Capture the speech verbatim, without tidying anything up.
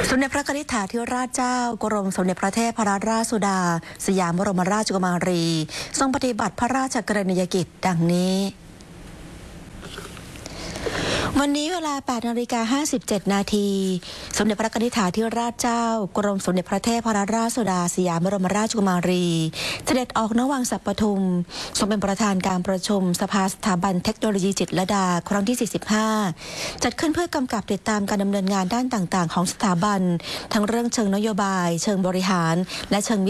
สมเด็จพระนิธิถาธิราชเจ้ากรมสมเด็จพระเทพรัตนราชสุดาสยามบรมราชกุมารีทรงปฏิบัติพระราชกรณียกิจดังนี้วันนี้เวลา แปดนาฬิกาห้าสิบเจ็ด นาทีสมเด็จพระนิธิถาธิราชเจ้ากรมสมเด็จพระเทพรัตนราชสุดาสยามบรมราชกุมารีเสด็จออกณวังสัปปทุมทรงเป็นประธานการประชุมสภาสถาบันเทคโนโลยีจิตรลดาครั้งที่สี่สิบห้าจัดขึ้นเพื่อกำกับติดตามการดำเนินงานด้านต่างๆของสถาบันทั้งเรื่องเชิงนโยบายเชิงบริหารและเชิง